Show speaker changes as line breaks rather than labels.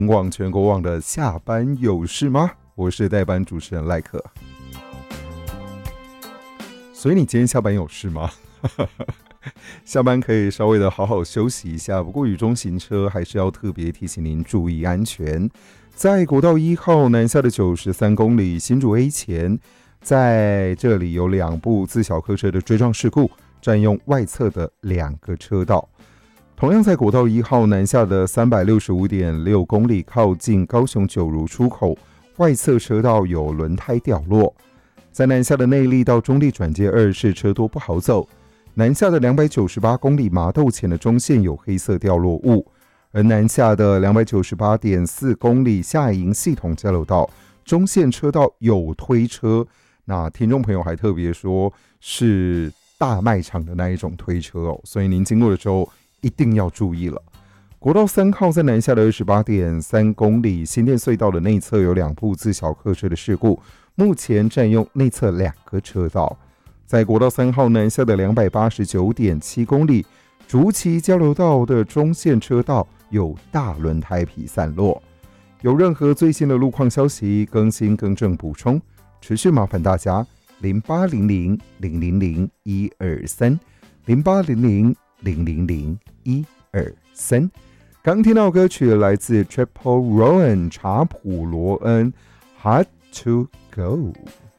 广全国网的下班有事吗？我是代班主持人赖克。所以你今天下班有事吗？下班可以稍微的好好休息一下，不过雨中行车还是要特别提醒您注意安全。在国道1号南下的93公里新竹 A 前，在这里有2部自小客车的追撞事故，占用外侧的2个车道。同样在国道1号南下的 365.6 公里，靠近高雄九如出口，外侧车道有轮胎掉落。在南下的内坜到中坜转接2是车多不好走。南下的298公里麻豆前的中线有黑色掉落物，而南下的 298.4 公里下营系统交流道中线车道有推车，那听众朋友还特别说是大卖场的那一种推车哦，所以您经过的时候一定要注意了。国道3号在南下的 28.3 公里新店隧道的内侧有2部自小客车的事故，目前占用内侧2个车道。在国道3号南下的 289.7 公里竹崎交流道的中线车道有大轮胎皮散落。有任何最新的路况消息更新更正补充，持续麻烦大家0800-000-123 0800-000-123。刚听到歌曲来自 Triple Rowan 查普罗恩 Hard to Go。